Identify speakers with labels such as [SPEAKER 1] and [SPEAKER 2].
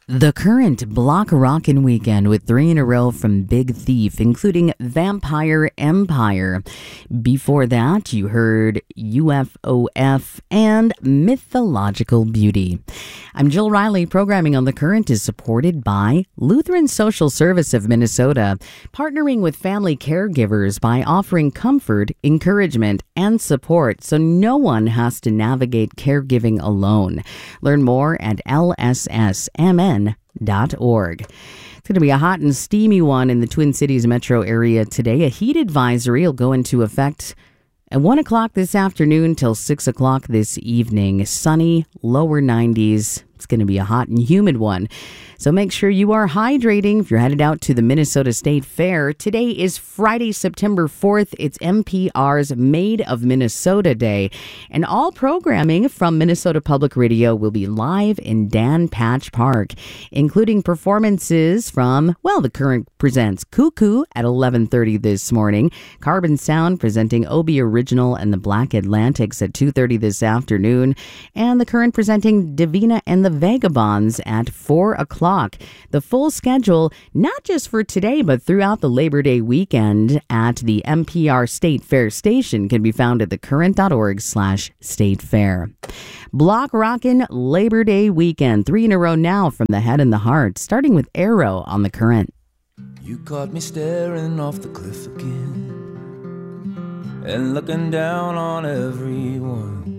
[SPEAKER 1] The Current Block Rockin' Weekend with 3 in a row from Big Thief, including Vampire Empire. Before that, you heard UFOF and Mythological Beauty. I'm Jill Riley. Programming on The Current is supported by Lutheran Social Service of Minnesota, partnering with family caregivers by offering comfort, encouragement, and support so no one has to navigate caregiving alone. Learn more at lssmn.org. It's going to be a hot and steamy one in the Twin Cities metro area today. A heat advisory will go into effect at 1 o'clock this afternoon till 6 o'clock this evening. Sunny, lower 90s. It's going to be a hot and humid one. So make sure you are hydrating if you're headed out to the Minnesota State Fair. Today is Friday, September 4th. It's NPR's Made of Minnesota Day. And all programming from Minnesota Public Radio will be live in Dan Patch Park, including performances from, The Current presents Cuckoo at 11:30 this morning. Carbon Sound presenting Obie Original and the Black Atlantics at 2:30 this afternoon. And The Current presenting Divina and the Vagabonds at 4 o'clock. The full schedule, not just for today, but throughout the Labor Day weekend at the NPR State Fair station, can be found at thecurrent.org/State Fair. Block Rockin' Labor Day weekend. 3 in a row now from the head and the heart, starting with Arrow on The Current.
[SPEAKER 2] You caught me staring off the cliff again and looking down on everyone.